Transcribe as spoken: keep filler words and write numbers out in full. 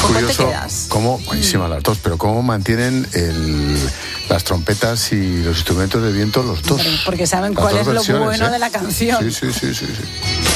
curioso cómo, buenísima las dos, pero cómo mantienen el, las trompetas y los instrumentos de viento los dos. Porque saben cuál es lo bueno ¿eh? de la canción. Sí, sí, sí, sí, sí.